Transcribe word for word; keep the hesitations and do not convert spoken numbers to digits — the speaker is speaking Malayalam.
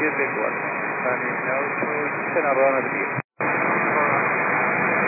be a big one. Sunny nose, ten Alabama to be.